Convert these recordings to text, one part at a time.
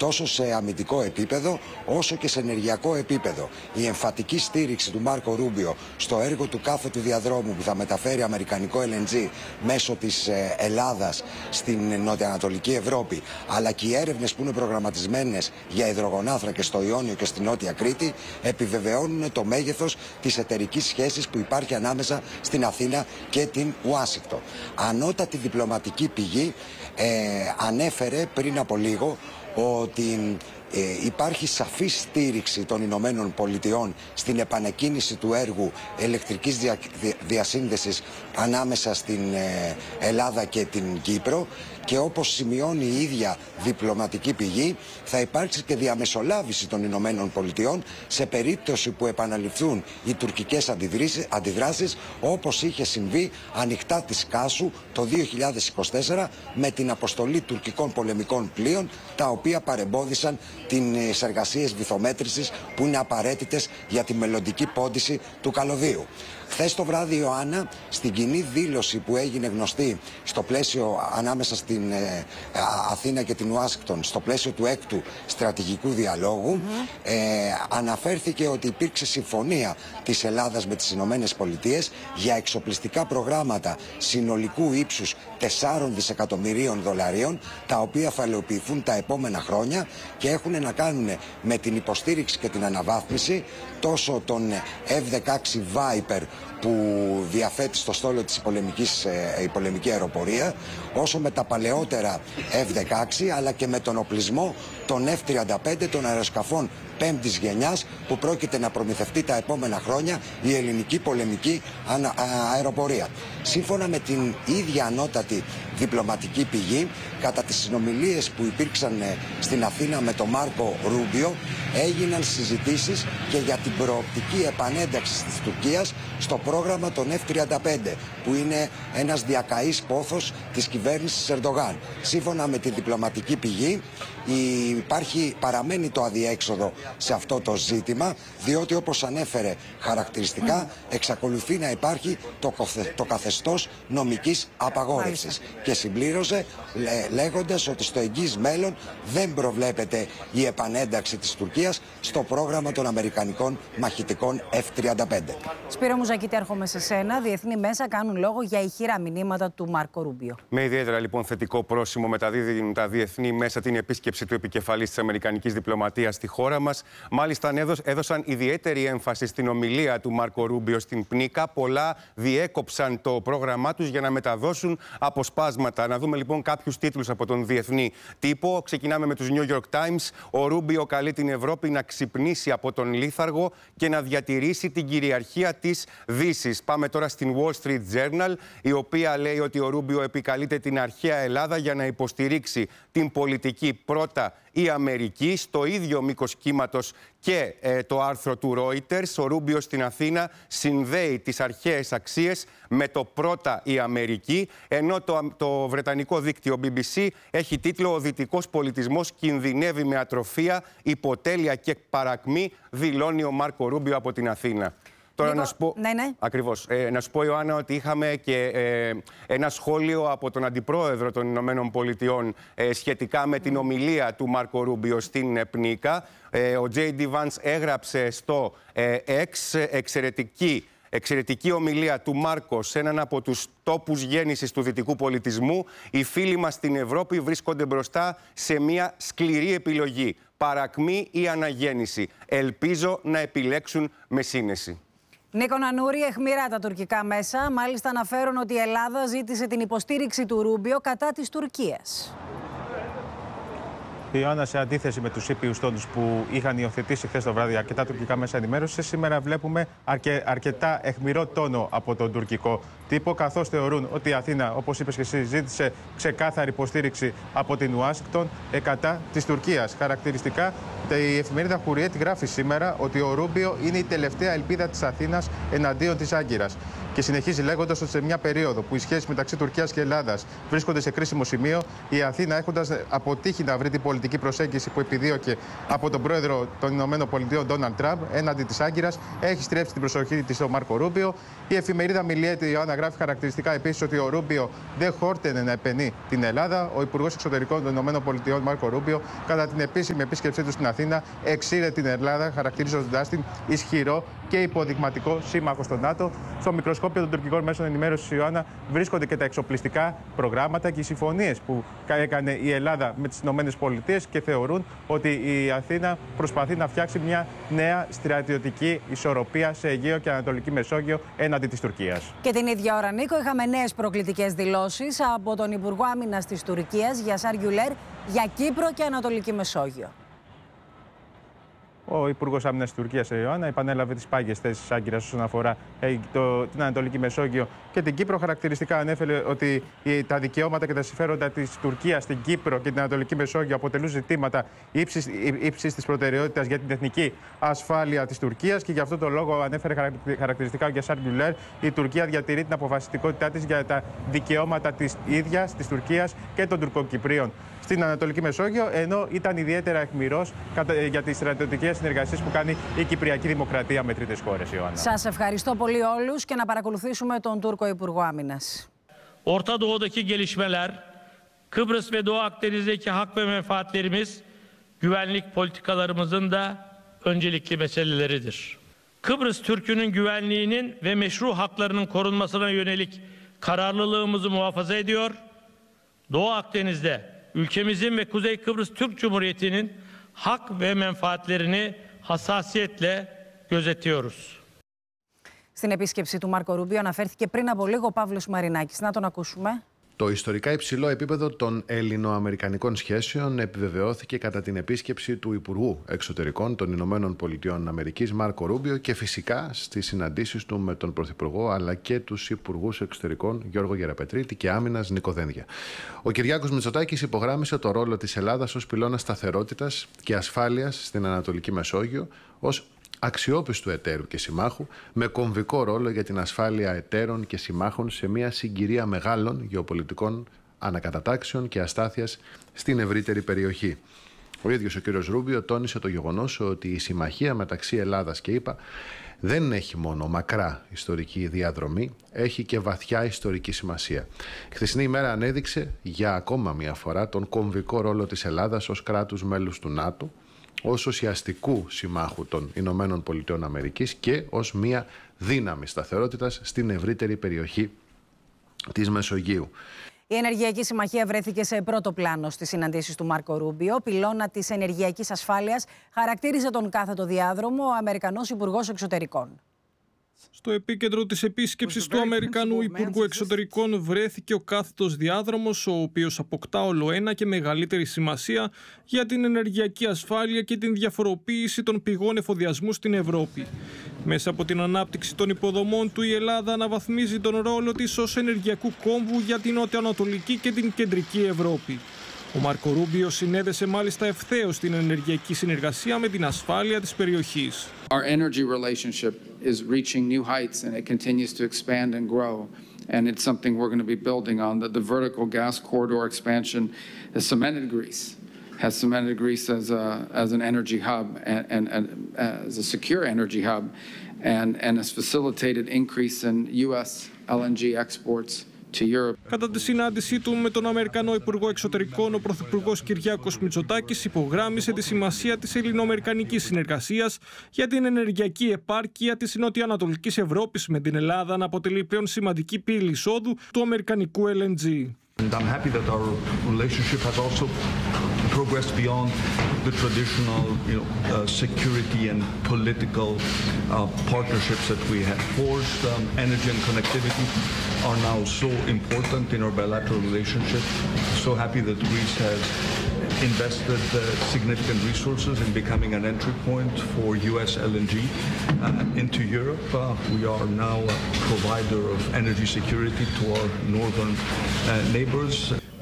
τόσο σε αμυντικό επίπεδο όσο και σε ενεργειακό επίπεδο. Η εμφατική στήριξη του Μάρκο Ρούμπιο στο έργο του κάθετου διαδρόμου που θα μεταφέρει αμερικανικό LNG μέσω της Ελλάδας στην νοτιοανατολική Ευρώπη, αλλά και οι έρευνες που είναι προγραμματισμένες για υδρογονάνθρακες στο Ιόνιο και στη Νότια Κρήτη, επιβεβαιώνουν το μέγεθος της εταιρικής σχέσης που υπάρχει ανάμεσα στην Αθήνα και την Ουάσιγκτον. Ανώτατη διπλωματική πηγή ανέφερε πριν από λίγο ότι υπάρχει σαφή στήριξη των Ηνωμένων Πολιτειών στην επανεκκίνηση του έργου ηλεκτρικής διασύνδεσης ανάμεσα στην Ελλάδα και την Κύπρο, και όπως σημειώνει η ίδια διπλωματική πηγή, θα υπάρξει και διαμεσολάβηση των Ηνωμένων Πολιτειών σε περίπτωση που επαναληφθούν οι τουρκικές αντιδράσεις, όπως είχε συμβεί ανοιχτά της Κάσου το 2024 με την αποστολή τουρκικών πολεμικών πλοίων, τα οποία παρεμπόδισαν τις εργασίες βυθομέτρησης που είναι απαραίτητες για τη μελλοντική πόντιση του καλωδίου. Χθες το βράδυ, Ιωάννα, στην κοινή δήλωση που έγινε γνωστή στο πλαίσιο ανάμεσα στην Αθήνα και την Ουάσιγκτον, στο πλαίσιο του 6ου στρατηγικού διαλόγου, αναφέρθηκε ότι υπήρξε συμφωνία της Ελλάδας με τις Ηνωμένες Πολιτείες για εξοπλιστικά προγράμματα συνολικού ύψους 4 δισεκατομμυρίων δολαρίων, τα οποία θα υλοποιηθούν τα επόμενα χρόνια και έχουν να κάνουν με την υποστήριξη και την αναβάθμιση τόσο των F-16 Viper που διαθέτει στο στόλο της η πολεμική αεροπορία, όσο με τα παλαιότερα F-16, αλλά και με τον οπλισμό των F-35, των αεροσκαφών 5ης γενιάς, που πρόκειται να προμηθευτεί τα επόμενα χρόνια η ελληνική πολεμική αεροπορία. Σύμφωνα με την ίδια ανώτατη διπλωματική πηγή, κατά τις συνομιλίες που υπήρξαν στην Αθήνα με τον Μάρκο Ρούμπιο, έγιναν συζητήσεις και για την προοπτική επανένταξη της Τουρκίας στο πρόγραμμα των F-35, που είναι ένας διακαής πόθος της κυβέρνησης Ερντογάν. Σύμφωνα με τη διπλωματική πηγή, παραμένει το αδιέξοδο σε αυτό το ζήτημα, διότι όπως ανέφερε χαρακτηριστικά, εξακολουθεί να υπάρχει το καθεστώς νομικής απαγόρευσης. Και συμπλήρωσε λέγοντας ότι στο εγγύς μέλλον δεν προβλέπεται η επανένταξη της Τουρκίας στο πρόγραμμα των αμερικανικών μαχητικών F-35. Σπύρο Μουζακίτη, έρχομαι σε σένα. Διεθνή μέσα κάνουν λόγο για ηχηρά μηνύματα του Μάρκο Ρούμπιο. Με ιδιαίτερα λοιπόν θετικό πρόσημο μεταδίδουν τα διεθνή μέσα την επίσκεψη του επικεφαλής της αμερικανικής διπλωματίας στη χώρα μας. Μάλιστα, έδωσαν ιδιαίτερη έμφαση στην ομιλία του Μάρκο Ρούμπιο στην Πνίκα. Πολλά διέκοψαν το πρόγραμμά τους για να μεταδώσουν αποσπάσματα. Να δούμε λοιπόν κάποιους τίτλους από τον διεθνή τύπο. Ξεκινάμε με τους New York Times. Ο Ρούμπιο καλεί την Ευρώπη να ξυπνήσει από τον λίθαργο και να διατηρήσει την κυριαρχία της Δύσης. Πάμε τώρα στην Wall Street Journal, η οποία λέει ότι ο Ρούμπιο επικαλείται την αρχαία Ελλάδα για να υποστηρίξει την πολιτική πρώτα η Αμερική. Στο ίδιο μήκος κύματος και το άρθρο του Reuters. Ο Ρούμπιο στην Αθήνα συνδέει τις αρχαίες αξίες με το πρώτα η Αμερική, ενώ το βρετανικό δίκτυο BBC έχει τίτλο «Ο δυτικός πολιτισμός κινδυνεύει με ατροφία, υποτέλεια και παρακμή», δηλώνει ο Μάρκο Ρούμπιο από την Αθήνα. Τώρα να σου πω, ακριβώς, να σου πω, Ιωάννα, ότι είχαμε και ένα σχόλιο από τον Αντιπρόεδρο των Ηνωμένων Πολιτειών σχετικά με την ομιλία του Μάρκο Ρούμπιο στην Πνίκα. Ο J.D. Vance έγραψε στο X εξαιρετική ομιλία του Μάρκο σε έναν από τους τόπους γέννησης του δυτικού πολιτισμού. Οι φίλοι μας στην Ευρώπη βρίσκονται μπροστά σε μια σκληρή επιλογή. Παρακμή ή αναγέννηση. Ελπίζω να επιλέξουν με σύνεση. Νίκο Νανούρη, αιχμηρά τα τουρκικά μέσα. Μάλιστα αναφέρουν ότι η Ελλάδα ζήτησε την υποστήριξη του Ρούμπιο κατά της Τουρκίας. Η Ιωάννα, σε αντίθεση με τους ήπιους τόνους που είχαν υιοθετήσει χθες το βράδυ αρκετά τουρκικά μέσα ενημέρωσης, σήμερα βλέπουμε αρκετά αιχμηρό τόνο από τον τουρκικό τύπο, καθώς θεωρούν ότι η Αθήνα, όπως είπες και εσύ, ζήτησε ξεκάθαρη υποστήριξη από την Ουάσιγκτον κατά της Τουρκίας. Χαρακτηριστικά, η εφημερίδα Χουριέτ γράφει σήμερα ότι ο Ρούμπιο είναι η τελευταία ελπίδα της Αθήνας εναντίον της Άγκυρας. και συνεχίζει λέγοντας ότι σε μια περίοδο που οι σχέσεις μεταξύ Τουρκίας και Ελλάδας βρίσκονται σε κρίσιμο σημείο, η Αθήνα, έχοντας αποτύχει να βρει την πολιτική προσέγγιση που επιδίωκε από τον πρόεδρο των ΗΠΑ, Ντόναλντ Τραμπ, έναντι της Άγκυρας, έχει στρέψει την προσοχή της στο Μάρκο Ρούμπιο. Η εφημερίδα Μιλιέτη, η Ιωάννα, γράφει χαρακτηριστικά επίσης ότι ο Ρούμπιο δεν χόρτενε να επενεί την Ελλάδα. Ο Υπουργός Εξωτερικών των ΗΠΑ, Μάρκο Ρούμπιο, κατά την επίσημη επίσκεψή του στην Αθήνα, εξήρε την Ελλάδα, χαρακτηρίζοντας την ισχυρό και υποδειγματικό σύμμαχο στο ΝΑΤΟ. Στο μικροσκόπιο των τουρκικών μέσων ενημέρωσης, Ιωάννα, βρίσκονται και τα εξοπλιστικά προγράμματα και οι συμφωνίες που έκανε η Ελλάδα με τις ΗΠΑ και θεωρούν ότι η Αθήνα προσπαθεί να φτιάξει μια νέα στρατιωτική ισορροπία σε Αιγαίο και Ανατολική Μεσόγειο έναντι της Τουρκίας. Και την ίδια ώρα, Νίκο, είχαμε νέες προκλητικές δηλώσεις από τον Υπουργό Άμυνας της Τουρκίας, Γιασάρ Γκουλέρ, για Κύπρο και Ανατολική Μεσόγειο. Ο Υπουργός Άμυνας της Τουρκίας, Ιωάννα, επανέλαβε τις πάγιες θέσεις της Άγκυρας όσον αφορά την Ανατολική Μεσόγειο και την Κύπρο. Χαρακτηριστικά ανέφερε ότι τα δικαιώματα και τα συμφέροντα της Τουρκίας στην Κύπρο και την Ανατολική Μεσόγειο αποτελούν ζητήματα ύψης της προτεραιότητας για την εθνική ασφάλεια της Τουρκίας και γι' αυτό το λόγο ανέφερε χαρακτηριστικά ο Γιασάρ Γκουλέρ. Η Τουρκία διατηρεί την αποφασιστικότητά της για τα δικαιώματα της ίδιας, της Τουρκίας και των Τουρκοκυπρίων στην Ανατολική Μεσόγειο, ενώ ήταν ιδιαίτερα αιχμηρός για τις στρατιωτικές συνεργασίες που κάνει η Κυπριακή Δημοκρατία με τρίτες χώρες, Ιωάννα. Σας ευχαριστώ πολύ όλους και να παρακολουθήσουμε τον Τούρκο Υπουργό Άμυνας. Orta Doğu'daki gelişmeler, Kıbrıs ve Doğu Akdeniz'deki hak ve menfaatlerimiz, güvenlik politikalarımızın da öncelikli meseleleridir. Kıbrıs Türk'ünün güvenliğinin ve meşru haklarının korunmasına yönelik kararlılığımızı muhafaza ediyor. Doğu Akdeniz'de ülkemizin ve Kuzey Kıbrıs Türk Cumhuriyeti'nin hak ve menfaatlerini hassasiyetle gözetiyoruz. Στην επίσκεψη του Μάρκο Ρούμπιο αναφέρθηκε πριν από λίγο ο Παύλος Μαρινάκης. Να τον ακούσουμε. Το ιστορικά υψηλό επίπεδο των ελληνοαμερικανικών σχέσεων επιβεβαιώθηκε κατά την επίσκεψη του Υπουργού Εξωτερικών των Ηνωμένων Πολιτειών Αμερικής, Μάρκο Ρούμπιο, και φυσικά στις συναντήσεις του με τον Πρωθυπουργό αλλά και τους Υπουργούς Εξωτερικών Γιώργο Γεραπετρίτη και Άμυνας Νίκο Δένδια. Ο Κυριάκος Μητσοτάκης υπογράμμισε το ρόλο της Ελλάδας ως πυλώνα σταθερότητας και ασφάλειας στην Ανατολική Μεσόγειο, ως αξιόπιστου εταίρου και συμμάχου, με κομβικό ρόλο για την ασφάλεια εταίρων και συμμάχων σε μια συγκυρία μεγάλων γεωπολιτικών ανακατατάξεων και αστάθειας στην ευρύτερη περιοχή. Ο ίδιος ο κ. Ρούμπιο τόνισε το γεγονός ότι η συμμαχία μεταξύ Ελλάδας και ΗΠΑ δεν έχει μόνο μακρά ιστορική διαδρομή, έχει και βαθιά ιστορική σημασία. Η χθεσινή ημέρα ανέδειξε για ακόμα μια φορά τον κομβικό ρόλο της Ελλάδας ως κράτους μέλους του ΝΑΤΟ, ως ουσιαστικού συμμάχου των Ηνωμένων Πολιτειών Αμερικής και ως μια δύναμη σταθερότητας στην ευρύτερη περιοχή της Μεσογείου. Η Ενεργειακή Συμμαχία βρέθηκε σε πρώτο πλάνο στις συναντήσεις του Μάρκο Ρούμπιο. Πυλώνα της ενεργειακής ασφάλειας χαρακτήριζε τον κάθετο διάδρομο ο Αμερικανός Υπουργός Εξωτερικών. Στο επίκεντρο της επίσκεψης του Αμερικανού Υπουργού Εξωτερικών βρέθηκε ο κάθετος διάδρομος, ο οποίος αποκτά ολοένα και μεγαλύτερη σημασία για την ενεργειακή ασφάλεια και την διαφοροποίηση των πηγών εφοδιασμού στην Ευρώπη. Μέσα από την ανάπτυξη των υποδομών του, η Ελλάδα αναβαθμίζει τον ρόλο της ως ενεργειακού κόμβου για την νοτιοανατολική και την κεντρική Ευρώπη. Ο Μάρκο Ρούμπιο συνέδεσε μάλιστα ευθέως την ενεργειακή συνεργασία με την ασφάλεια της περιοχής. Our energy relationship is reaching new heights and it continues to expand and grow. And it's something we're going to be building on. The vertical gas corridor expansion has cemented Greece as an energy hub and as a secure energy hub and has facilitated increase in U.S. LNG exports. Κατά τη συνάντησή του με τον Αμερικανό Υπουργό Εξωτερικών, ο Πρωθυπουργός Κυριάκος Μητσοτάκης υπογράμμισε τη σημασία της ελληνοαμερικανικής συνεργασίας για την ενεργειακή επάρκεια της νοτιοανατολικής Ευρώπης, με την Ελλάδα να αποτελεί πλέον σημαντική πύλη εισόδου του αμερικανικού LNG. I'm happy that our relationship has also progressed beyond the traditional, security and political partnerships that we have forged. Energy and connectivity are now so important in our bilateral relationship. So happy that Greece has invested significant resources in becoming an entry point for U.S. LNG into Europe. We are now a provider of energy security to our northern neighbors.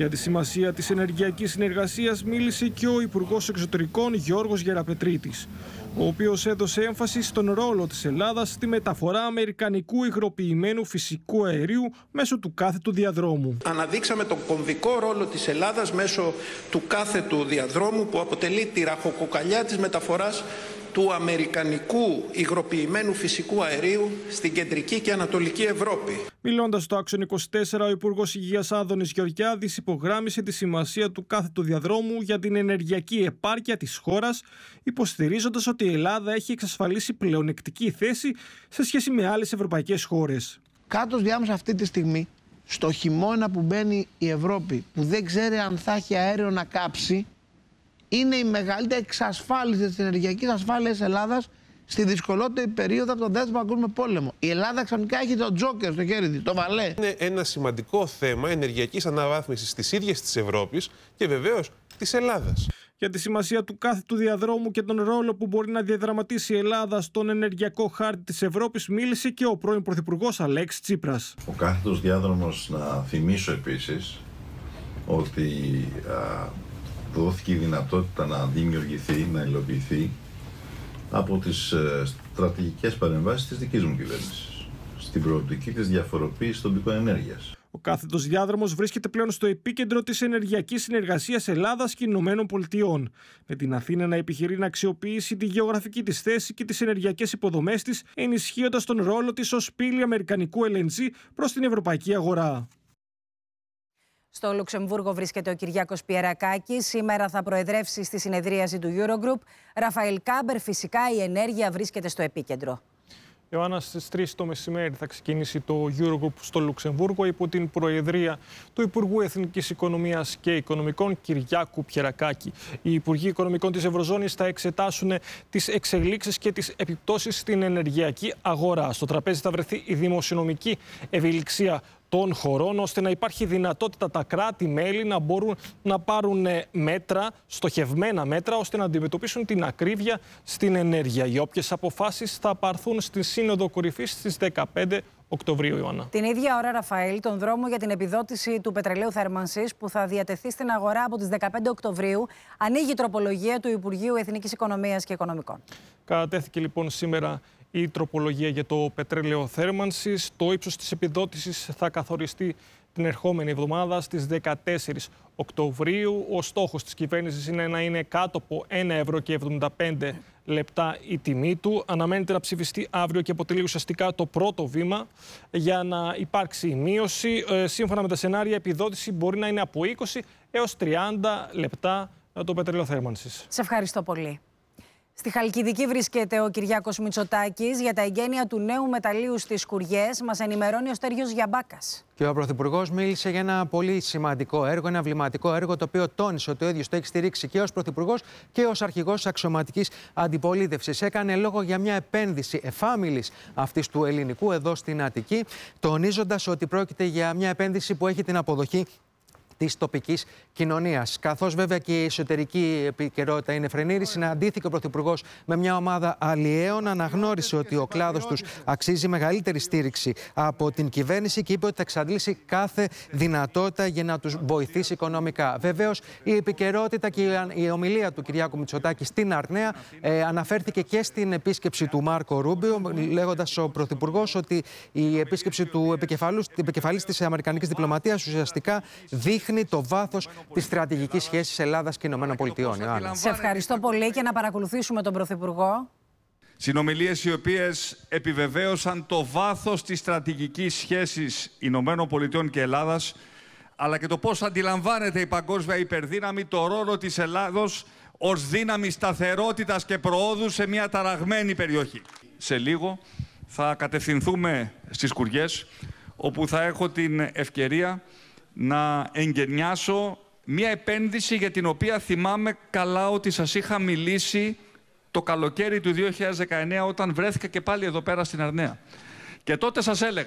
Για τη σημασία της ενεργειακής συνεργασίας μίλησε και ο Υπουργός Εξωτερικών Γιώργος Γεραπετρίτης, ο οποίος έδωσε έμφαση στον ρόλο της Ελλάδας στη μεταφορά αμερικανικού υγροποιημένου φυσικού αερίου μέσω του κάθετου διαδρόμου. Αναδείξαμε τον κομβικό ρόλο της Ελλάδας μέσω του κάθετου διαδρόμου που αποτελεί τη ραχοκοκαλιά της μεταφοράς του αμερικανικού υγροποιημένου φυσικού αερίου στην κεντρική και ανατολική Ευρώπη. Μιλώντας στο Άξον 24, ο Υπουργός Υγείας Άδωνης Γεωργιάδης υπογράμμισε τη σημασία του κάθετου διαδρόμου για την ενεργειακή επάρκεια της χώρας, υποστηρίζοντας ότι η Ελλάδα έχει εξασφαλίσει πλεονεκτική θέση σε σχέση με άλλες ευρωπαϊκές χώρες. Κάτω διάμεσα αυτή τη στιγμή, στο χειμώνα που μπαίνει η Ευρώπη, που δεν ξέρει αν θα έχει αέριο να κάψει, είναι η μεγαλύτερη εξασφάλιση της ενεργειακής ασφάλειας της Ελλάδας στη δυσκολότερη περίοδο από τον Δεύτερο Παγκόσμιο Πόλεμο. Η Ελλάδα ξαφνικά έχει το τζόκερ στο χέρι της, το βαλέ. Είναι ένα σημαντικό θέμα ενεργειακής αναβάθμισης της ίδιας της Ευρώπης και βεβαίως της Ελλάδας. Για τη σημασία του κάθετου διαδρόμου και τον ρόλο που μπορεί να διαδραματίσει η Ελλάδα στον ενεργειακό χάρτη της Ευρώπης μίλησε και ο πρώην Πρωθυπουργός Αλέξης Τσίπρας. Ο κάθετος διάδρομος, να θυμίσω επίσης ότι δόθηκε η δυνατότητα να δημιουργηθεί, να υλοποιηθεί από τις στρατηγικές παρεμβάσεις της δικής μου κυβέρνησης στην προοπτική της διαφοροποίησης των πηγών ενέργειας. Ο κάθετος διάδρομος βρίσκεται πλέον στο επίκεντρο της ενεργειακής συνεργασίας Ελλάδας και Ηνωμένων Πολιτειών, με την Αθήνα να επιχειρεί να αξιοποιήσει τη γεωγραφική της θέση και τις ενεργειακές υποδομές της, ενισχύοντας τον ρόλο της ως πύλη αμερικανικού LNG προς την ευρωπαϊκή αγορά. Στο Λουξεμβούργο βρίσκεται ο Κυριάκος Πιερακάκης. Σήμερα θα προεδρεύσει στη συνεδρίαση του Eurogroup. Ραφαήλ Κάμπερ, φυσικά η ενέργεια βρίσκεται στο επίκεντρο. Ιωάννα, στις 3 το μεσημέρι θα ξεκινήσει το Eurogroup στο Λουξεμβούργο υπό την προεδρία του Υπουργού Εθνικής Οικονομίας και Οικονομικών Κυριάκου Πιερακάκη. Οι Υπουργοί Οικονομικών της Ευρωζώνης θα εξετάσουν τις εξελίξεις και τις επιπτώσεις στην ενεργειακή αγορά. Στο τραπέζι θα βρεθεί η δημοσιονομική ευελιξία των χωρών, ώστε να υπάρχει δυνατότητα τα κράτη-μέλη να μπορούν να πάρουν μέτρα, στοχευμένα μέτρα, ώστε να αντιμετωπίσουν την ακρίβεια στην ενέργεια. Οι όποιες αποφάσεις θα πάρθουν στη Σύνοδο Κορυφής στις 15 Οκτωβρίου, Ιωάννα. Την ίδια ώρα, Ραφαήλ, τον δρόμο για την επιδότηση του πετρελαίου θέρμανσης που θα διατεθεί στην αγορά από τις 15 Οκτωβρίου ανοίγει η τροπολογία του Υπουργείου Εθνικής Οικονομίας και Οικονομικών. Κατατέθηκε λοιπόν σήμερα η τροπολογία για το πετρέλαιο θέρμανσης. Το ύψος της επιδότησης θα καθοριστεί την ερχόμενη εβδομάδα στις 14 Οκτωβρίου. Ο στόχος της κυβέρνησης είναι να είναι κάτω από 1,75 € η τιμή του. Αναμένεται να ψηφιστεί αύριο και αποτελεί ουσιαστικά το πρώτο βήμα για να υπάρξει η μείωση. Σύμφωνα με τα σενάρια, η επιδότηση μπορεί να είναι από 20 έως 30 λεπτά το πετρέλαιο θέρμανσης. Σε ευχαριστώ πολύ. Στη Χαλκιδική βρίσκεται ο Κυριάκος Μητσοτάκης για τα εγγένεια του νέου μεταλλείου στις Σκουριές. Μας ενημερώνει ο Στέργιος Γιαμπάκας. Και ο Πρωθυπουργός μίλησε για ένα πολύ σημαντικό έργο, ένα εμβληματικό έργο, το οποίο τόνισε ότι ο ίδιος το έχει στηρίξει και ως Πρωθυπουργός και ως αρχηγός αξιωματικής αντιπολίτευσης. Έκανε λόγο για μια επένδυση εφάμιλης αυτής του ελληνικού εδώ στην Αττική, τονίζοντας ότι πρόκειται για μια επένδυση που έχει την αποδοχή της τοπικής κοινωνίας. Καθώς βέβαια και η εσωτερική επικαιρότητα είναι φρενήρη, συναντήθηκε ο Πρωθυπουργός με μια ομάδα αλλιέων, αναγνώρισε ότι ο κλάδος τους αξίζει μεγαλύτερη στήριξη από την κυβέρνηση και είπε ότι θα εξαντλήσει κάθε δυνατότητα για να τους βοηθήσει οικονομικά. Βεβαίως, η επικαιρότητα και η ομιλία του Κυριάκου Μητσοτάκη στην Αρναία αναφέρθηκε και στην επίσκεψη του Μάρκο Ρούμπιο, λέγοντας ο Πρωθυπουργός ότι η επίσκεψη του επικεφαλής της Αμερικανικής διπλωματίας ουσιαστικά δείχνει το βάθος της στρατηγικής σχέσης Ελλάδας και ΗΠΑ. Σε ευχαριστώ πολύ και να παρακολουθήσουμε τον Πρωθυπουργό. Συνομιλίες οι οποίες επιβεβαίωσαν το βάθος της στρατηγικής σχέσης ΗΠΑ και Ελλάδας, αλλά και το πώς αντιλαμβάνεται η παγκόσμια υπερδύναμη το ρόλο της Ελλάδος ως δύναμη σταθερότητας και προόδου σε μια ταραγμένη περιοχή. Σε λίγο θα κατευθυνθούμε στις Σκουριές, όπου θα έχω την ευκαιρία να εγκαινιάσω μια επένδυση για την οποία θυμάμαι καλά ότι σας είχα μιλήσει το καλοκαίρι του 2019 όταν βρέθηκα και πάλι εδώ πέρα στην Αρναία. Και τότε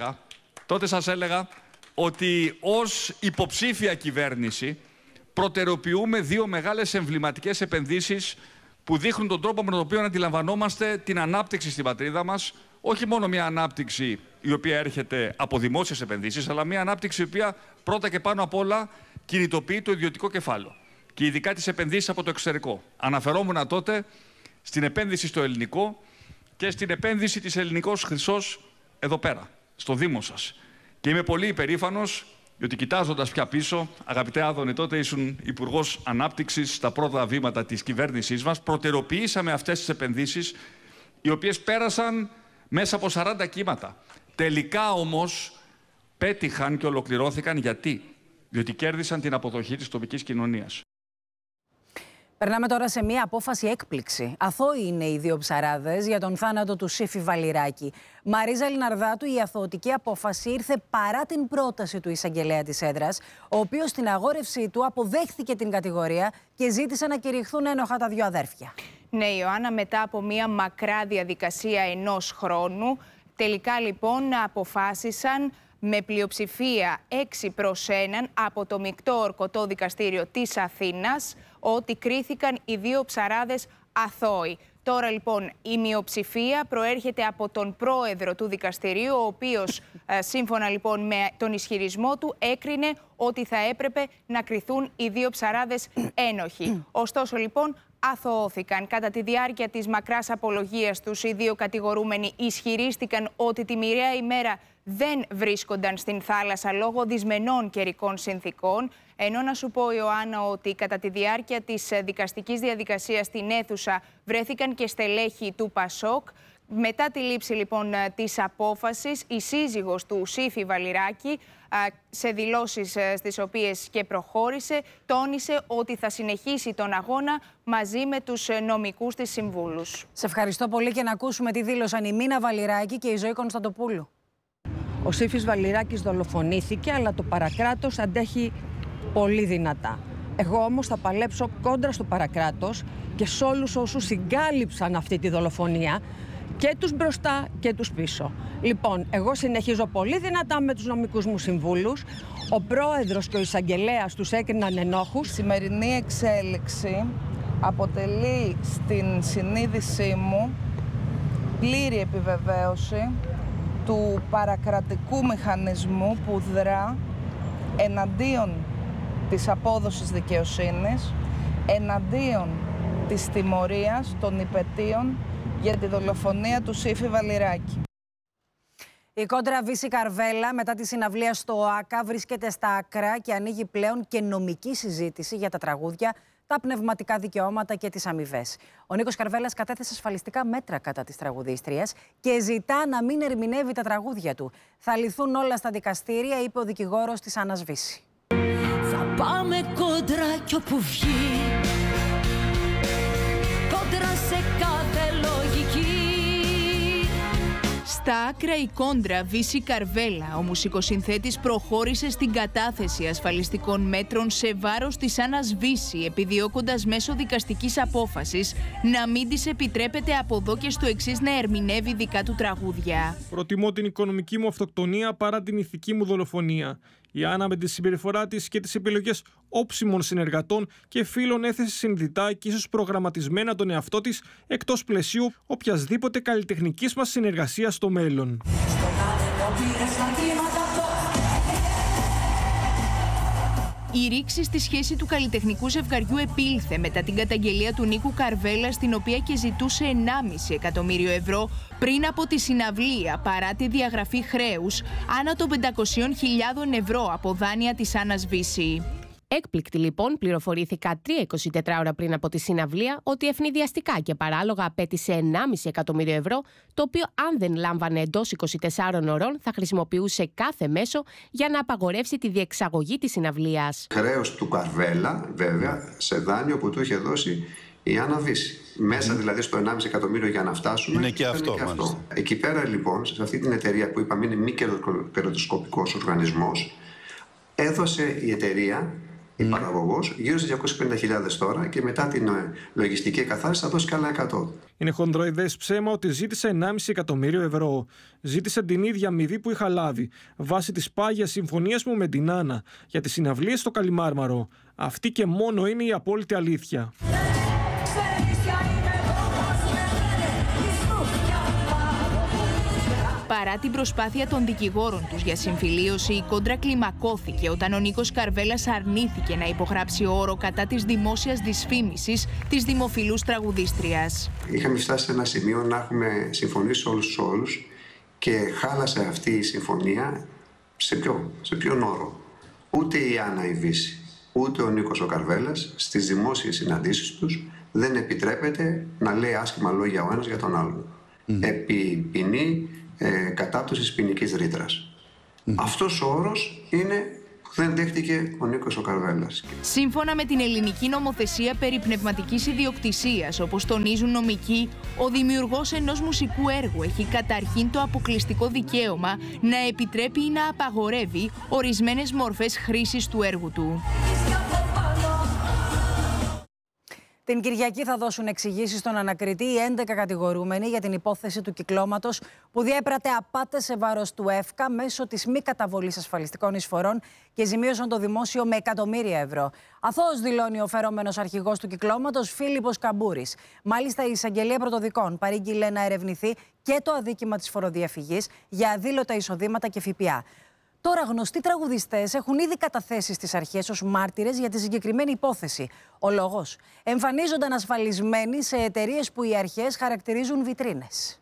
σας έλεγα ότι ως υποψήφια κυβέρνηση προτεραιοποιούμε δύο μεγάλες εμβληματικές επενδύσεις που δείχνουν τον τρόπο με τον οποίο αντιλαμβανόμαστε την ανάπτυξη στην πατρίδα μας. Όχι μόνο μια ανάπτυξη η οποία έρχεται από δημόσιες επενδύσεις, αλλά μια ανάπτυξη η οποία πρώτα και πάνω απ' όλα κινητοποιεί το ιδιωτικό κεφάλαιο και ειδικά τις επενδύσεις από το εξωτερικό. Αναφερόμουν τότε στην επένδυση στο ελληνικό και στην επένδυση της Ελληνικός Χρυσός εδώ πέρα, στο Δήμο σας. Και είμαι πολύ υπερήφανος, διότι κοιτάζοντας πια πίσω, αγαπητέ Άδωνη, τότε ήσουν Υπουργός Ανάπτυξης στα πρώτα βήματα της κυβέρνησής μας, προτεραιοποιήσαμε αυτές τις επενδύσεις, οι οποίες πέρασαν μέσα από 40 κύματα. Τελικά όμως πέτυχαν και ολοκληρώθηκαν γιατί? Διότι κέρδισαν την αποδοχή της τοπικής κοινωνίας. Περνάμε τώρα σε μία απόφαση έκπληξη. Αθώοι είναι οι δύο ψαράδες για τον θάνατο του Σύφη Βαλιράκη. Μαρίζα Λιναρδάτου, η αθωωτική απόφαση ήρθε παρά την πρόταση του εισαγγελέα της έδρας, ο οποίος στην αγόρευσή του αποδέχθηκε την κατηγορία και ζήτησε να κηρυχθούν ένοχα τα δύο αδέρφια. Ναι, Ιωάννα, μετά από μία μακρά διαδικασία 1 χρόνου, τελικά λοιπόν αποφάσισαν με πλειοψηφία 6-1 από το Μεικτό Ορκωτό Δικαστήριο της Αθήνας ότι κρίθηκαν οι δύο ψαράδες αθώοι. Τώρα λοιπόν η μειοψηφία προέρχεται από τον πρόεδρο του δικαστηρίου, ο οποίος σύμφωνα λοιπόν με τον ισχυρισμό του έκρινε ότι θα έπρεπε να κριθούν οι δύο ψαράδες ένοχοι. Ωστόσο λοιπόν αθωώθηκαν. Κατά τη διάρκεια της μακράς απολογίας τους, οι δύο κατηγορούμενοι ισχυρίστηκαν ότι τη μοιραία ημέρα δεν βρίσκονταν στην θάλασσα λόγω δυσμενών καιρικών συνθήκων. Ενώ να σου πω, Ιωάννα, ότι κατά τη διάρκεια της δικαστικής διαδικασίας στην αίθουσα βρέθηκαν και στελέχη του ΠΑΣΟΚ. Μετά τη λήψη λοιπόν της απόφασης, η σύζυγος του Σύφη Βαλιράκη, σε δηλώσεις στις οποίες και προχώρησε, τόνισε ότι θα συνεχίσει τον αγώνα μαζί με τους νομικούς της συμβούλους. Σε ευχαριστώ πολύ και να ακούσουμε τι δήλωσαν η Μίνα Βαλιράκη και η Ζωή Κωνσταντοπούλου. Ο Σύφης Βαλιράκης δολοφονήθηκε, αλλά το παρακράτος αντέχει πολύ δυνατά. Εγώ όμως θα παλέψω κόντρα στο παρακράτος και σε όλους όσους συγκάλυψαν αυτή τη δολοφονία, και τους μπροστά και τους πίσω. Λοιπόν, εγώ συνεχίζω πολύ δυνατά με τους νομικούς μου συμβούλους. Ο πρόεδρος και ο εισαγγελέας τους έκριναν ενόχους. Η σημερινή εξέλιξη αποτελεί στην συνείδησή μου πλήρη επιβεβαίωση του παρακρατικού μηχανισμού που δρά εναντίον της απόδοσης δικαιοσύνης, εναντίον της τιμωρίας των υπαιτίων για τη δολοφονία του Σύφη Βαλιράκη. Η κόντρα Βύση Καρβέλα μετά τη συναυλία στο ΟΑΚΑ βρίσκεται στα άκρα και ανοίγει πλέον και νομική συζήτηση για τα τραγούδια, τα πνευματικά δικαιώματα και τις αμοιβές. Ο Νίκος Καρβέλας κατέθεσε ασφαλιστικά μέτρα κατά της τραγουδίστριας και ζητά να μην ερμηνεύει τα τραγούδια του. Θα λυθούν όλα στα δικαστήρια, είπε ο δικηγόρος της Άννας Βύση. Θα πάμε κόντρα κι όπου βγει, κόντρα σε κάθε λογική. Στα άκρα η κόντρα Βύση Καρβέλα, ο μουσικοσυνθέτης προχώρησε στην κατάθεση ασφαλιστικών μέτρων σε βάρος της Άννας Βύση, επιδιώκοντας μέσω δικαστικής απόφασης να μην της επιτρέπεται από εδώ και στο εξής να ερμηνεύει δικά του τραγούδια. Προτιμώ την οικονομική μου αυτοκτονία παρά την ηθική μου δολοφονία. Η Άννα με τη συμπεριφορά της και τις επιλογές όψιμων συνεργατών και φίλων έθεσε συνειδητά και ίσως προγραμματισμένα τον εαυτό της εκτός πλαισίου οποιασδήποτε καλλιτεχνικής μας συνεργασίας στο μέλλον. Η ρήξη στη σχέση του καλλιτεχνικού ζευγαριού επήλθε μετά την καταγγελία του Νίκου Καρβέλα, στην οποία και ζητούσε 1,5 εκατομμύριο ευρώ πριν από τη συναυλία, παρά τη διαγραφή χρέους άνω των 500.000 ευρώ από δάνεια της Άννας Βύση. Έκπληκτη λοιπόν, πληροφορήθηκα 3-24 ώρα πριν από τη συναυλία ότι ευνηδιαστικά και παράλογα απέτησε 1,5 εκατομμύριο ευρώ, το οποίο αν δεν λάμβανε εντός 24 ωρών θα χρησιμοποιούσε κάθε μέσο για να απαγορεύσει τη διεξαγωγή της συναυλίας. Χρέος του Καρβέλα, βέβαια, σε δάνειο που του είχε δώσει η Άννα Βύση. Μέσα δηλαδή στο 1,5 εκατομμύριο για να φτάσουμε. Είναι και αυτό. Εκεί πέρα λοιπόν, σε αυτή την εταιρεία που είπαμε είναι μη κερδοσκοπικός οργανισμός, έδωσε η εταιρεία, η παραγωγός, γύρω στις 250.000 τώρα και μετά την λογιστική εκαθάριση θα δώσει καλά 100. Είναι χονδροειδές ψέμα ότι ζήτησε 1,5 εκατομμύριο ευρώ. Ζήτησε την ίδια αμοιβή που είχα λάβει, βάσει της πάγιας συμφωνίας μου με την Άννα για τις συναυλίες στο Καλιμάρμαρο. Αυτή και μόνο είναι η απόλυτη αλήθεια. Παρά την προσπάθεια των δικηγόρων τους για συμφιλίωση, η κόντρα κλιμακώθηκε όταν ο Νίκος Καρβέλας αρνήθηκε να υπογράψει όρο κατά της δημόσιας δυσφήμισης της δημοφιλούς τραγουδίστριας. Είχαμε φτάσει σε ένα σημείο να έχουμε συμφωνήσει όλους τους όρους και χάλασε αυτή η συμφωνία σε ποιον όρο. Ούτε η Άννα η Βύση, ούτε ο Νίκος ο Καρβέλας στις δημόσιες συναντήσεις τους δεν επιτρέπεται να λέει άσχημα λόγια ο ένας για τον άλλον. Επί ποινή κατάπτωσης ποινικής ρήτρας. Αυτός ο όρος είναι που δεν δέχτηκε ο Νίκος ο Καρβέλας. Σύμφωνα με την ελληνική νομοθεσία περί πνευματικής ιδιοκτησίας, όπως τονίζουν νομικοί, ο δημιουργός ενός μουσικού έργου έχει καταρχήν το αποκλειστικό δικαίωμα να επιτρέπει ή να απαγορεύει ορισμένες μορφές χρήσης του έργου του. Την Κυριακή θα δώσουν εξηγήσεις στον ανακριτή οι 11 κατηγορούμενοι για την υπόθεση του κυκλώματος που διέπρατε απάτες σε βάρος του ΕΦΚΑ μέσω της μη καταβολής ασφαλιστικών εισφορών και ζημίωσαν το δημόσιο με εκατομμύρια ευρώ. Αθώος δηλώνει ο φερόμενος αρχηγός του κυκλώματος Φίλιππος Καμπούρης. Μάλιστα, η εισαγγελία πρωτοδικών παρήγγειλε να ερευνηθεί και το αδίκημα της φοροδιαφυγής για αδήλωτα εισοδήματα και ΦΠΑ. Τώρα, γνωστοί τραγουδιστές έχουν ήδη καταθέσει στις αρχές ως μάρτυρες για τη συγκεκριμένη υπόθεση. Ο λόγος: εμφανίζονταν ασφαλισμένοι σε εταιρείες που οι αρχές χαρακτηρίζουν βιτρίνες.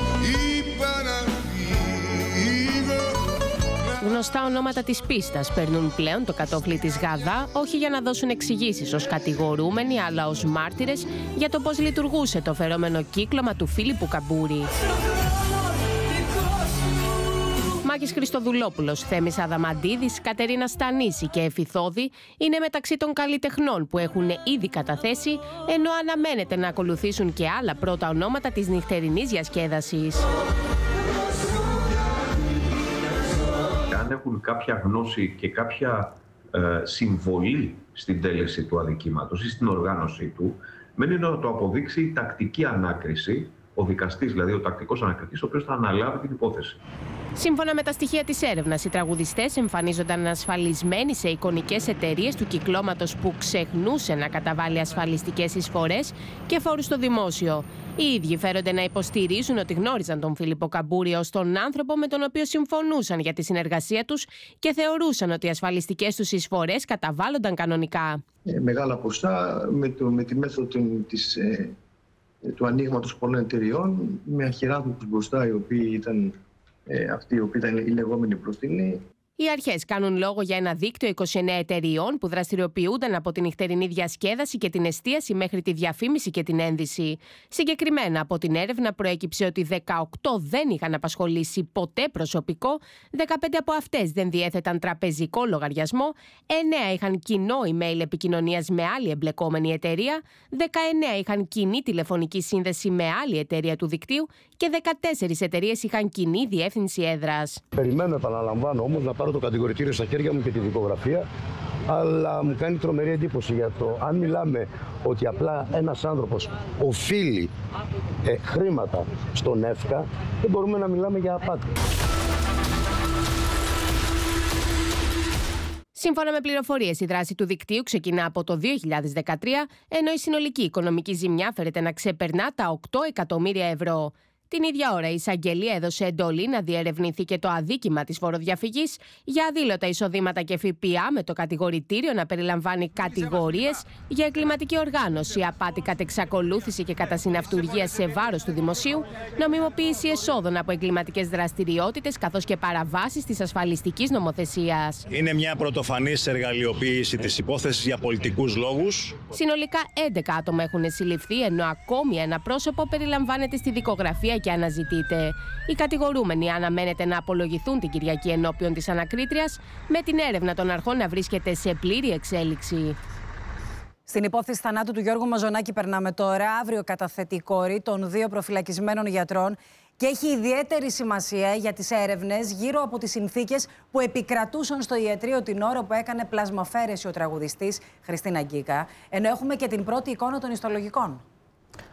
Γνωστά ονόματα της πίστας παίρνουν πλέον το κατόφλι της Γαδά, όχι για να δώσουν εξηγήσεις ως κατηγορούμενοι, αλλά ως μάρτυρες για το πώς λειτουργούσε το φερόμενο κύκλωμα του Φίλιππου Καμπούρη. Μάκης Χριστοδουλόπουλος, Θέμης Αδαμαντίδης, Κατερίνα Στανίση και Εφηθόδη είναι μεταξύ των καλλιτεχνών που έχουν ήδη καταθέσει, ενώ αναμένεται να ακολουθήσουν και άλλα πρώτα ονόματα της νυχτερινής διασκέδασης. Αν έχουν κάποια γνώση και κάποια συμβολή στην τέλεση του αδικήματος ή στην οργάνωσή του, μένει να το αποδείξει η τακτική ανάκριση, ο δικαστής, δηλαδή ο τακτικός ανακριτής, ο οποίος θα αναλάβει την υπόθεση. Σύμφωνα με τα στοιχεία της έρευνας, οι τραγουδιστές εμφανίζονταν ασφαλισμένοι σε εικονικές εταιρείες του κυκλώματος που ξεχνούσε να καταβάλει ασφαλιστικές εισφορές και φόρους στο δημόσιο. Οι ίδιοι φέρονται να υποστηρίζουν ότι γνώριζαν τον Φίλιππο Καμπούρη ως τον άνθρωπο με τον οποίο συμφωνούσαν για τη συνεργασία τους και θεωρούσαν ότι οι ασφαλιστικές τους εισφορές καταβάλλονταν κανονικά. Μεγάλα ποσά με τη μέθοδο του ανοίγματος πολλών εταιριών, με αχυράδους μπροστά, οι οποίοι ήταν αυτοί οι οποίοι ήταν οι λεγόμενοι μπροστινοί. Οι αρχές κάνουν λόγο για ένα δίκτυο 29 εταιριών που δραστηριοποιούνταν από την νυχτερινή διασκέδαση και την εστίαση μέχρι τη διαφήμιση και την ένδυση. Συγκεκριμένα, από την έρευνα προέκυψε ότι 18 δεν είχαν απασχολήσει ποτέ προσωπικό, 15 από αυτές δεν διέθεταν τραπεζικό λογαριασμό, 9 είχαν κοινό email επικοινωνίας με άλλη εμπλεκόμενη εταιρεία, 19 είχαν κοινή τηλεφωνική σύνδεση με άλλη εταιρεία του δικτύου και 14 εταιρείες είχαν κοινή διεύθυνση έδρας. Περιμένω, επαναλαμβάνω όμως, να πάρω το κατηγορητήριο στα χέρια μου και τη δικογραφία, αλλά μου κάνει τρομερή εντύπωση για το αν μιλάμε ότι απλά ένας άνθρωπος οφείλει χρήματα στον ΕΦΚΑ, δεν μπορούμε να μιλάμε για απάτη. Σύμφωνα με πληροφορίες, η δράση του δικτύου ξεκινά από το 2013, ενώ η συνολική οικονομική ζημιά φέρεται να ξεπερνά τα 8 εκατομμύρια ευρώ. Την ίδια ώρα, η εισαγγελία έδωσε εντολή να διερευνηθεί και το αδίκημα της φοροδιαφυγής για αδήλωτα εισοδήματα και ΦΠΑ, με το κατηγορητήριο να περιλαμβάνει κατηγορίες για εγκληματική οργάνωση, απάτη κατ' εξακολούθηση και κατά συναυτουργία σε βάρος του δημοσίου, νομιμοποίηση εσόδων από εγκληματικές δραστηριότητες, καθώς και παραβάσεις της ασφαλιστικής νομοθεσίας. Είναι μια πρωτοφανής εργαλειοποίηση της υπόθεσης για πολιτικούς λόγους. Συνολικά 11 άτομα έχουν συλληφθεί, ενώ ακόμη ένα πρόσωπο περιλαμβάνεται στη δικογραφία και αναζητείται. Οι κατηγορούμενοι αναμένεται να απολογηθούν την Κυριακή ενώπιον της ανακρίτριας, με την έρευνα των αρχών να βρίσκεται σε πλήρη εξέλιξη. Στην υπόθεση θανάτου του Γιώργου Μαζονάκη περνάμε τώρα. Αύριο καταθέτει η κόρη των 2 προφυλακισμένων γιατρών και έχει ιδιαίτερη σημασία για τις έρευνες γύρω από τις συνθήκες που επικρατούσαν στο ιατρείο την ώρα που έκανε πλασμαφαίρεση ο τραγουδιστής Χριστίνα Γκίκα, ενώ έχουμε και την πρώτη εικόνα των ιστολογικών.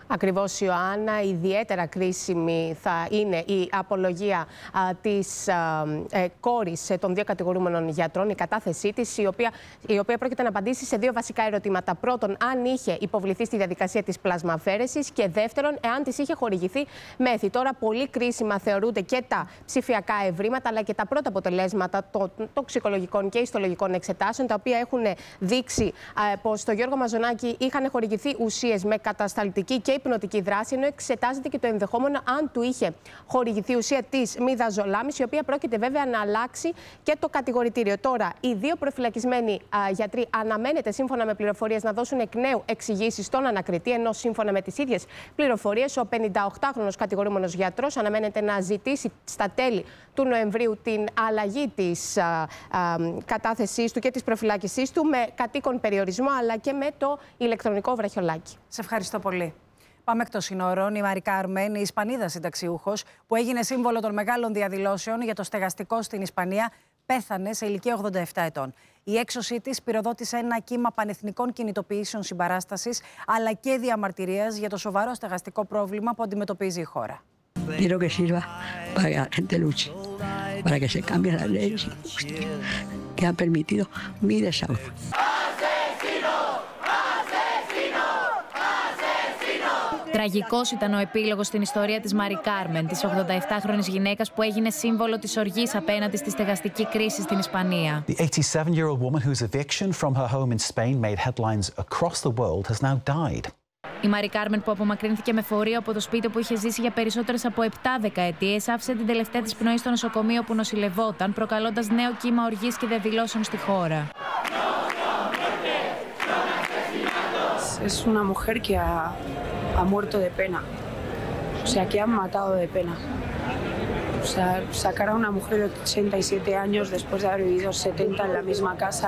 Ακριβώς, Ιωάννα, ιδιαίτερα κρίσιμη θα είναι η απολογία της κόρης των δύο κατηγορούμενων γιατρών, η κατάθεσή της, η οποία πρόκειται να απαντήσει σε δύο βασικά ερωτήματα. Πρώτον, αν είχε υποβληθεί στη διαδικασία της πλασμαφέρεσης, και δεύτερον, εάν της είχε χορηγηθεί μέθη. Τώρα, πολύ κρίσιμα θεωρούνται και τα ψηφιακά ευρήματα, αλλά και τα πρώτα αποτελέσματα των τοξικολογικών και ιστολογικών εξετάσεων, τα οποία έχουν δείξει πως στο Γιώργο Μαζονάκη είχαν χορηγηθεί ουσίες με κατασταλτική και υπνοτική δράση, ενώ εξετάζεται και το ενδεχόμενο αν του είχε χορηγηθεί ουσία της μιδαζολάμης, η οποία πρόκειται βέβαια να αλλάξει και το κατηγορητήριο. Τώρα, οι δύο προφυλακισμένοι γιατροί αναμένεται, σύμφωνα με πληροφορίες, να δώσουν εκ νέου εξηγήσεις στον ανακριτή, ενώ σύμφωνα με τις ίδιες πληροφορίες, ο 58χρονος κατηγορούμενος γιατρός αναμένεται να ζητήσει στα τέλη του Νοεμβρίου την αλλαγή της κατάθεσής του και της προφυλάκησής του με κατοίκον περιορισμό, αλλά και με το ηλεκτρονικό βραχιολάκι. Σε ευχαριστώ πολύ. Πάμε εκτός συνόρων. Η Μαρι Κάρμεν, η Ισπανίδα συνταξιούχος, που έγινε σύμβολο των μεγάλων διαδηλώσεων για το στεγαστικό στην Ισπανία, πέθανε σε ηλικία 87 ετών. Η έξωσή της πυροδότησε ένα κύμα πανεθνικών κινητοποιήσεων συμπαράστασης, αλλά και διαμαρτυρίας για το σοβαρό στεγαστικό πρόβλημα που αντιμετωπίζει η χώρα. Quiero que sirva para que la gente luche, para que se cambien las leyes que han permitido mi desahucio. Τραγικός ήταν ο επίλογος στην ιστορία της Μαρι Κάρμεν, της 87χρονης γυναίκας που έγινε σύμβολο της οργής απέναντι στη στεγαστική κρίση στην Ισπανία. The 87-year-old woman whose eviction from her home in Spain made headlines across the world has now died. Η Μαρι Κάρμεν, που απομακρύνθηκε με φορείο από το σπίτι που είχε ζήσει για περισσότερες από 7 δεκαετίες, άφησε την τελευταία της πνοή στο νοσοκομείο που νοσηλευόταν, προκαλώντας νέο κύμα οργής και διαδηλώσεων στη χώρα. Es una mujer que ha muerto de pena, o sea, que han matado de pena. O sea, sacar a una mujer de 87 años después de haber vivido 70 en la misma casa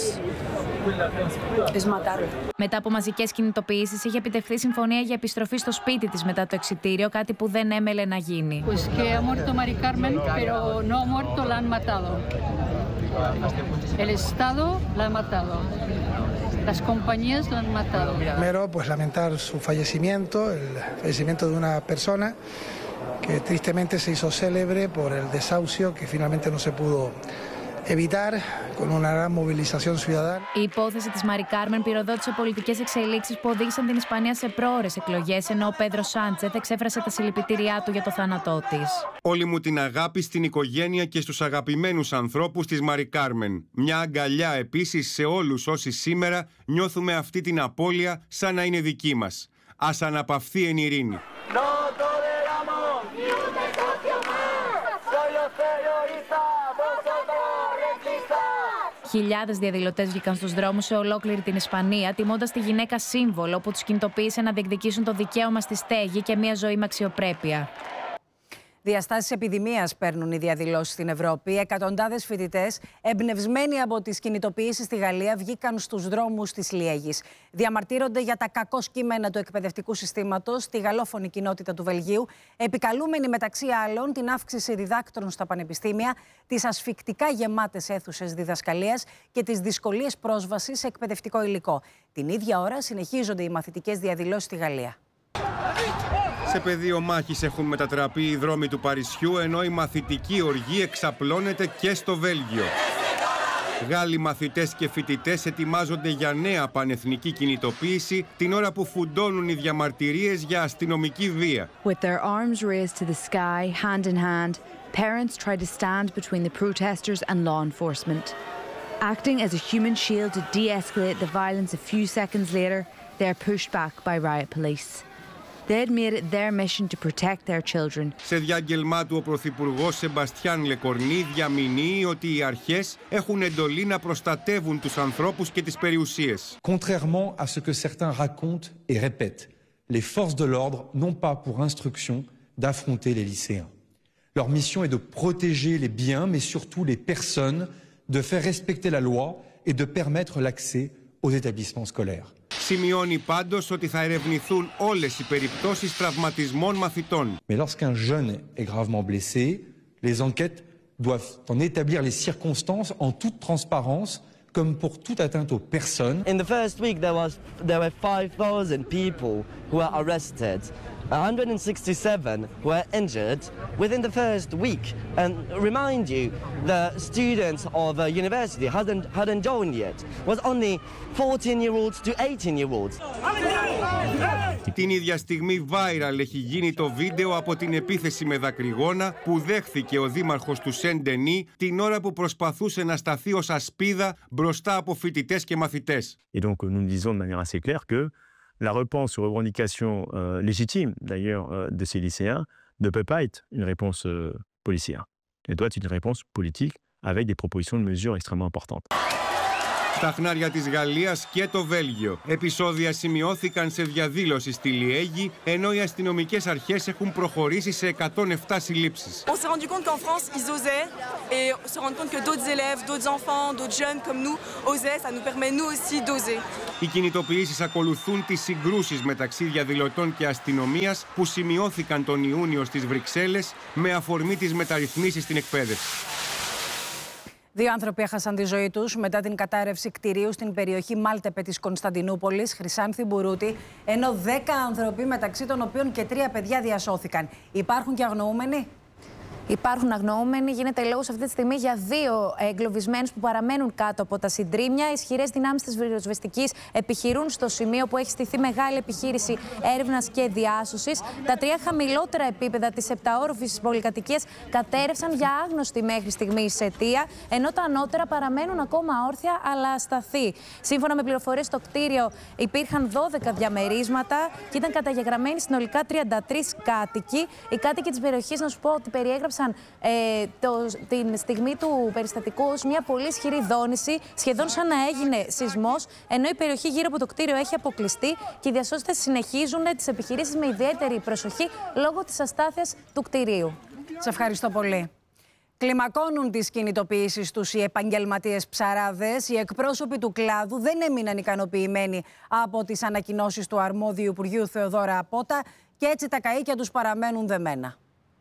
es matarla. Μετά από μαζικές κινητοποιήσεις, είχε επιτευχθεί συμφωνία για επιστροφή στο σπίτι της μετά το εξιτήριο, κάτι που δεν έμελε να γίνει. Pues que ha muerto Mari Carmen, pero no ha muerto, la han matado. El Estado la ha matado. Las compañías la han matado. Primero, pues lamentar su fallecimiento, el fallecimiento de una persona que tristemente se hizo célebre por el desahucio que finalmente no se pudo evitar con una gran movilización ciudadana. Η υπόθεση της Μαρι Κάρμεν πυροδότησε πολιτικές εξελίξεις που οδήγησαν την Ισπανία σε πρόωρες εκλογές, ενώ ο Πέδρο Σάντσεθ εξέφρασε τα συλληπιτήριά του για το θάνατό της. Όλη μου την αγάπη στην οικογένεια και στους αγαπημένους ανθρώπους της Μαρι Κάρμεν. Μια αγκαλιά επίσης σε όλους όσοι σήμερα νιώθουμε αυτή την απώλεια σαν να είναι δική μας. Ας αναπαυθεί εν ειρήνη. Χιλιάδες διαδηλωτές βγήκαν στους δρόμους σε ολόκληρη την Ισπανία, τιμώντας τη γυναίκα σύμβολο που τους κινητοποίησε να διεκδικήσουν το δικαίωμα στη στέγη και μια ζωή με αξιοπρέπεια. Διαστάσεις επιδημίας παίρνουν οι διαδηλώσεις στην Ευρώπη. Εκατοντάδες φοιτητές, εμπνευσμένοι από τις κινητοποιήσεις στη Γαλλία, βγήκαν στους δρόμους της Λιέγης. Διαμαρτύρονται για τα κακό κείμενα του εκπαιδευτικού συστήματος στη γαλλόφωνη κοινότητα του Βελγίου, επικαλούμενοι μεταξύ άλλων την αύξηση διδάκτρων στα πανεπιστήμια, τις ασφικτικά γεμάτες αίθουσες διδασκαλίας και τις δυσκολίες πρόσβασης σε εκπαιδευτικό υλικό. Την ίδια ώρα συνεχίζονται οι μαθητικές διαδηλώσεις στη Γαλλία. Σε πεδίο μάχης έχουν μετατραπεί οι δρόμοι του Παρισιού, ενώ η μαθητική οργή εξαπλώνεται και στο Βέλγιο. Γάλλοι μαθητές και φοιτητές ετοιμάζονται για νέα πανεθνική κινητοποίηση την ώρα που φουντώνουν οι διαμαρτυρίες για αστυνομική βία. With their arms raised to the sky, hand in hand, parents try to stand between the protesters and law enforcement. Acting as a human shield to de-escalate the violence a few seconds later, they are pushed back by riot police. They had made it their mission to protect their children. Σε διάγγελμά του, ο Πρωθυπουργός Σεμπαστιάν Λεκορνί διαμηνύει ότι οι αρχές έχουν εντολή να προστατεύουν τους ανθρώπους και τις περιουσίες. Contrairement à ce que certains racontent et répètent, les forces de l'ordre n'ont pas pour instruction d'affronter les lycéens. Leur mission est de protéger les biens, mais surtout les personnes, de faire respecter la loi et de permettre l'accès aux établissements scolaires. Σημειώνει πάντως ότι θα ερευνηθούν όλες οι περιπτώσεις τραυματισμών μαθητών. Mais lorsqu'un jeune est gravement blessé, les enquêtes doivent en établir les circonstances en toute transparence, comme pour toute atteinte aux personnes. In the first week, there were 5,000 people who were arrested. 167 were injured within the first week. And remind you, the students of a university hadn't joined yet. It was only 14-year-olds to 18-year-olds. Την ίδια στιγμή viral έχει γίνει το βίντεο από την επίθεση με δακρυγόνα που δέχθηκε ο δήμαρχος του Σεν-Ντενί την ώρα που προσπαθούσε να σταθεί ως ασπίδα μπροστά από φοιτητές και μαθητές. Et donc nous disons de manière assez claire que la réponse aux revendications légitimes d'ailleurs de ces lycéens ne peut pas être une réponse policière. Elle doit être une réponse politique avec des propositions de mesures extrêmement importantes. Στα χνάρια της Γαλλίας και το Βέλγιο. Επεισόδια σημειώθηκαν σε διαδήλωση στη Λιέγη, ενώ οι αστυνομικές αρχές έχουν προχωρήσει σε 107 συλλήψεις. On s'est rendu compte qu'en France, ils osaient et se rendre compte que d'autres élèves, d'autres enfants, d'autres jeunes comme nous osaient, ça nous permet nous aussi d'oser. Οι κινητοποιήσεις ακολουθούν τις συγκρούσεις μεταξύ διαδηλωτών και αστυνομίας που σημειώθηκαν τον Ιούνιο στις Βρυξέλλες με αφορμή τις μεταρρυθμίσεις στην εκπαίδευση. 2 άνθρωποι έχασαν τη ζωή τους μετά την κατάρρευση κτηρίου στην περιοχή Μάλτεπε της Κωνσταντινούπολης, Χρυσάνθη Μπουρούτη, ενώ 10 άνθρωποι, μεταξύ των οποίων και 3 παιδιά, διασώθηκαν. Υπάρχουν και αγνοούμενοι? Υπάρχουν αγνοούμενοι. Γίνεται λόγος αυτή τη στιγμή για 2 εγκλωβισμένους που παραμένουν κάτω από τα συντρίμμια. Ισχυρές δυνάμεις της πυροσβεστικής επιχειρούν στο σημείο που έχει στηθεί μεγάλη επιχείρηση έρευνας και διάσωσης. Τα 3 χαμηλότερα επίπεδα της 7όροφης πολυκατοικίας κατέρευσαν για άγνωστη μέχρι στιγμής αιτία, ενώ τα ανώτερα παραμένουν ακόμα όρθια αλλά ασταθή. Σύμφωνα με πληροφορίες στο κτίριο, υπήρχαν 12 διαμερίσματα και ήταν καταγεγραμμένοι συνολικά 33 κάτοικοι. Οι κάτοικοι της περιοχής, να σου πω ότι περιέγραψαν την στιγμή του περιστατικού ως μια πολύ ισχυρή δόνηση, σχεδόν σαν να έγινε σεισμός, ενώ η περιοχή γύρω από το κτίριο έχει αποκλειστεί και οι διασώστες συνεχίζουν τις επιχειρήσεις με ιδιαίτερη προσοχή λόγω της αστάθειας του κτιρίου. Σε ευχαριστώ πολύ. Κλιμακώνουν τις κινητοποιήσεις τους οι επαγγελματίες ψαράδες. Οι εκπρόσωποι του κλάδου δεν έμειναν ικανοποιημένοι από τις ανακοινώσεις του αρμόδιου Υπουργείου Θεοδώρα Απότα και έτσι τα καΐκια τους παραμένουν δεμένα.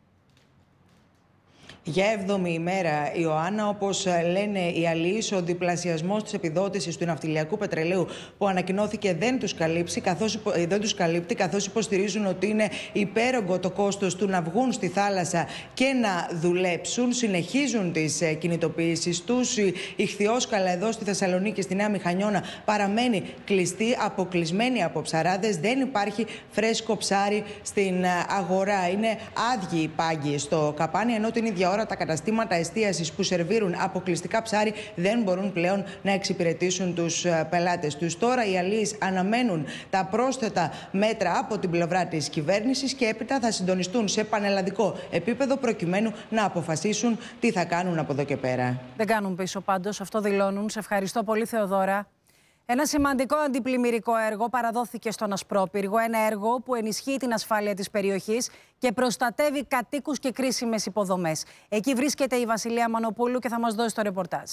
Για 7η ημέρα, Ιωάννα, όπως λένε οι αλληλείς, ο διπλασιασμός της επιδότησης του ναυτιλιακού πετρελαίου που ανακοινώθηκε δεν τους καλύπτει, καθώς υποστηρίζουν ότι είναι υπέρογκο το κόστος του να βγουν στη θάλασσα και να δουλέψουν. Συνεχίζουν τις κινητοποιήσεις τους. Η Ιχθυόσκαλα εδώ στη Θεσσαλονίκη, στη Νέα Μηχανιώνα, παραμένει κλειστή, αποκλεισμένη από ψαράδες. Δεν υπάρχει φρέσκο ψάρι στην αγορά. Είναι άδειοι οι πάγκοι στο καπάνι, ενώ την ίδια ώρα τα καταστήματα εστίασης που σερβίρουν αποκλειστικά ψάρι δεν μπορούν πλέον να εξυπηρετήσουν τους πελάτες τους. Τώρα οι αλληλείς αναμένουν τα πρόσθετα μέτρα από την πλευρά της κυβέρνησης και έπειτα θα συντονιστούν σε πανελλαδικό επίπεδο προκειμένου να αποφασίσουν τι θα κάνουν από εδώ και πέρα. Δεν κάνουν πίσω πάντως, αυτό δηλώνουν. Σε ευχαριστώ πολύ, Θεοδώρα. Ένα σημαντικό αντιπλημμυρικό έργο παραδόθηκε στον Ασπρόπυργο. Ένα έργο που ενισχύει την ασφάλεια της περιοχής και προστατεύει κατοίκους και κρίσιμες υποδομές. Εκεί βρίσκεται η Βασιλεία Μανοπούλου και θα μας δώσει το ρεπορτάζ.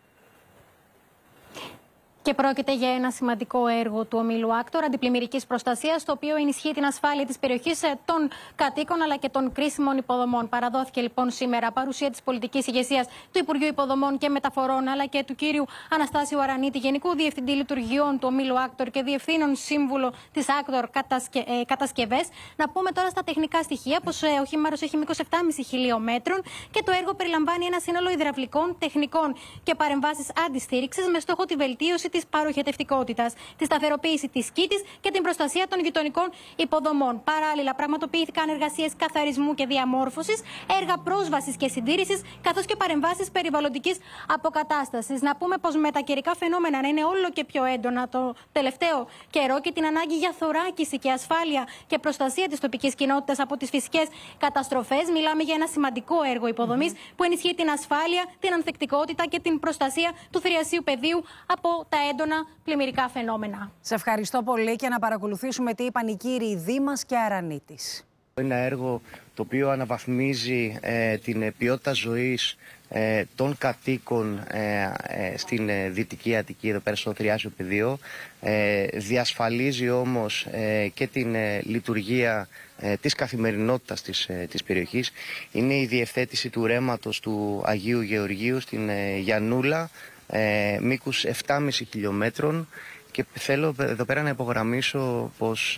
Και πρόκειται για ένα σημαντικό έργο του ομίλου Άκτορ αντιπλημμυρικής προστασίας, το οποίο ενισχύει την ασφάλεια της περιοχής των κατοίκων αλλά και των κρίσιμων υποδομών. Παραδόθηκε λοιπόν σήμερα παρουσία της πολιτικής ηγεσίας του Υπουργείου Υποδομών και Μεταφορών αλλά και του κύριου Αναστάσιου Αρανίτη, Γενικού Διευθυντή Λειτουργιών του ομίλου Άκτορ και Διευθύνων Σύμβουλο της Άκτορ Κατασκευές. Να πούμε τώρα στα τεχνικά στοιχεία πως ο χήμαρος έχει μήκος 7,5 χιλιόμετρων και το έργο περιλαμβάνει ένα σύνολο υδραυλικών, τεχνικών και παρεμβάσεις αντιστήριξης με στόχο τη βελτίωση της παροχετευτικότητας, τη σταθεροποίηση της σκήτης και την προστασία των γειτονικών υποδομών. Παράλληλα, πραγματοποιήθηκαν εργασίες καθαρισμού και διαμόρφωσης, έργα πρόσβασης και συντήρησης, καθώς και παρεμβάσεις περιβαλλοντικής αποκατάστασης. Να πούμε πως με τα καιρικά φαινόμενα να είναι όλο και πιο έντονα το τελευταίο καιρό και την ανάγκη για θωράκιση και ασφάλεια και προστασία της τοπικής κοινότητας από τις φυσικές καταστροφές, μιλάμε για ένα σημαντικό έργο υποδομής που ενισχύει την ασφάλεια, την ανθεκτικότητα και την προστασία του θριασίου πεδίου από τα έντονα πλημμυρικά φαινόμενα. Σε ευχαριστώ πολύ και να παρακολουθήσουμε τι είπαν οι κύριοι Δήμας και Αρανίτης. Είναι ένα έργο το οποίο αναβαθμίζει την ποιότητα ζωής των κατοίκων στην Δυτική Αττική, εδώ πέρα στο θριάσιο πεδίο. Διασφαλίζει όμως και την λειτουργία της καθημερινότητας της περιοχής. Είναι η διευθέτηση του ρέματος του Αγίου Γεωργίου στην Γιαννούλα, μήκους 7,5 χιλιόμετρων και θέλω εδώ πέρα να υπογραμμίσω πως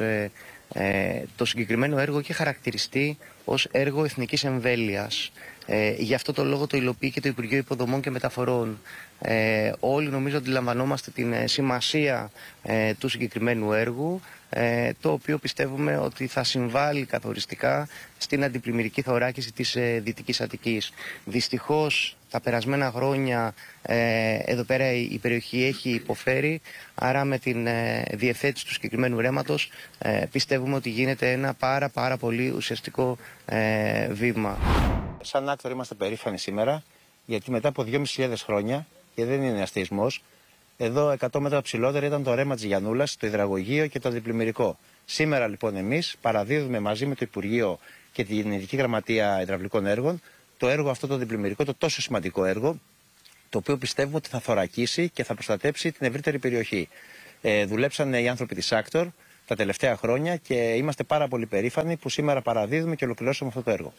το συγκεκριμένο έργο έχει χαρακτηριστεί ως έργο εθνικής εμβέλειας. Γι' αυτό το λόγο το υλοποιεί και το Υπουργείο Υποδομών και Μεταφορών. Όλοι νομίζω αντιλαμβανόμαστε την σημασία του συγκεκριμένου έργου, το οποίο πιστεύουμε ότι θα συμβάλλει καθοριστικά στην αντιπλημμυρική θωράκιση της Δυτικής Αττικής. Δυστυχώς τα περασμένα χρόνια εδώ πέρα η περιοχή έχει υποφέρει, άρα με την διευθέτηση του συγκεκριμένου ρέματος πιστεύουμε ότι γίνεται ένα πάρα πολύ ουσιαστικό βήμα. Σαν Άκτορ είμαστε περήφανοι σήμερα, γιατί μετά από 2.500 χρόνια, και δεν είναι αστεισμός, εδώ 100 μέτρα ψηλότερα ήταν το ρέμα της Γιαννούλας, το υδραγωγείο και το αντιπλημμυρικό. Σήμερα λοιπόν εμείς παραδίδουμε μαζί με το Υπουργείο και την Ειδική Γραμματεία Υδραυλικών Έργων το έργο αυτό το αντιπλημμυρικό, το τόσο σημαντικό έργο, το οποίο πιστεύουμε ότι θα θωρακίσει και θα προστατέψει την ευρύτερη περιοχή. Δουλέψαν οι άνθρωποι της Άκτορ τα τελευταία χρόνια και είμαστε πάρα πολύ περήφανοι που σήμερα παραδίδουμε και ολοκληρώσαμε αυτό το έργο.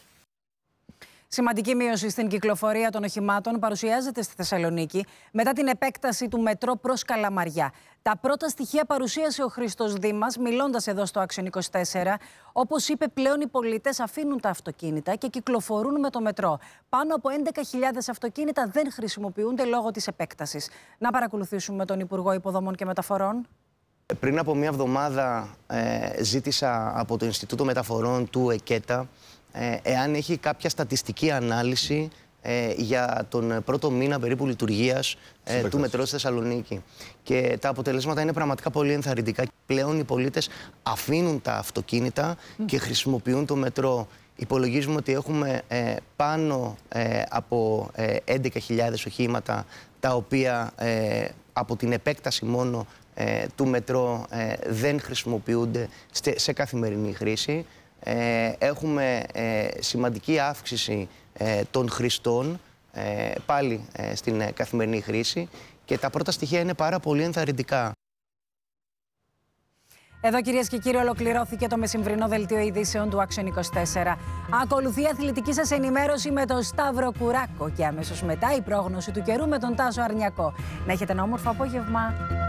Σημαντική μείωση στην κυκλοφορία των οχημάτων παρουσιάζεται στη Θεσσαλονίκη μετά την επέκταση του μετρό προς Καλαμαριά. Τα πρώτα στοιχεία παρουσίασε ο Χρήστος Δήμας, μιλώντας εδώ στο Action 24. Όπως είπε, πλέον οι πολίτες αφήνουν τα αυτοκίνητα και κυκλοφορούν με το μετρό. Πάνω από 11.000 αυτοκίνητα δεν χρησιμοποιούνται λόγω της επέκτασης. Να παρακολουθήσουμε τον Υπουργό Υποδομών και Μεταφορών. Πριν από μία εβδομάδα ζήτησα από το Ινστιτούτο Μεταφορών του ΕΚΕΤΑ εάν έχει κάποια στατιστική ανάλυση για τον πρώτο μήνα περίπου λειτουργίας του μετρό στη Θεσσαλονίκη. Και τα αποτελέσματα είναι πραγματικά πολύ ενθαρρυντικά. Πλέον οι πολίτες αφήνουν τα αυτοκίνητα και χρησιμοποιούν το μετρό. Υπολογίζουμε ότι έχουμε πάνω από 11.000 οχήματα, τα οποία από την επέκταση μόνο του μετρό δεν χρησιμοποιούνται σε καθημερινή χρήση. Έχουμε σημαντική αύξηση των χρηστών πάλι στην καθημερινή χρήση και τα πρώτα στοιχεία είναι πάρα πολύ ενθαρρυντικά. Εδώ, κυρίες και κύριοι, ολοκληρώθηκε το μεσημβρινό δελτίο ειδήσεων του Action 24. Ακολουθεί η αθλητική σας ενημέρωση με τον Σταύρο Κουράκο και αμέσως μετά η πρόγνωση του καιρού με τον Τάσο Αρνιακό. Να έχετε ένα όμορφο απόγευμα.